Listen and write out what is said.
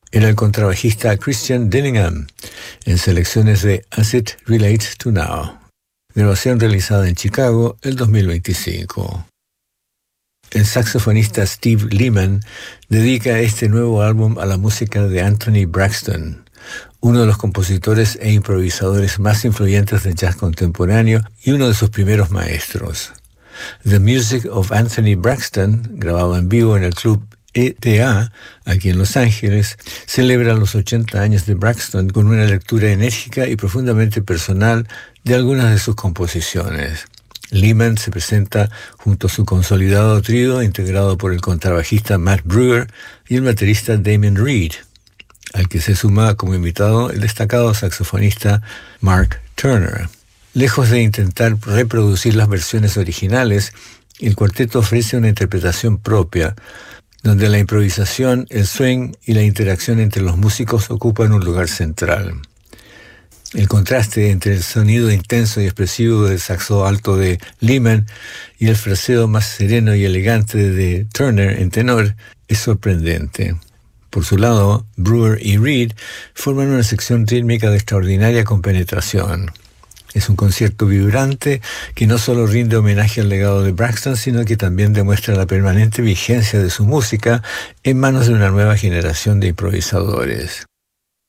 era el contrabajista Christian Dillingham, en selecciones de As It Relates to Now, grabación realizada en Chicago el 2025. El saxofonista Steve Lehman dedica este nuevo álbum a la música de Anthony Braxton, uno de los compositores e improvisadores más influyentes del jazz contemporáneo y uno de sus primeros maestros. The Music of Anthony Braxton, grabado en vivo en el Club ETA, aquí en Los Ángeles, celebra los 80 años de Braxton con una lectura enérgica y profundamente personal de algunas de sus composiciones. Lehman se presenta junto a su consolidado trío integrado por el contrabajista Matt Brewer y el baterista Damon Reed, al que se suma como invitado el destacado saxofonista Mark Turner. Lejos de intentar reproducir las versiones originales, el cuarteto ofrece una interpretación propia, donde la improvisación, el swing y la interacción entre los músicos ocupan un lugar central. El contraste entre el sonido intenso y expresivo del saxo alto de Lehman y el fraseo más sereno y elegante de Turner en tenor es sorprendente. Por su lado, Brewer y Reed forman una sección rítmica de extraordinaria compenetración. Es un concierto vibrante que no solo rinde homenaje al legado de Braxton, sino que también demuestra la permanente vigencia de su música en manos de una nueva generación de improvisadores.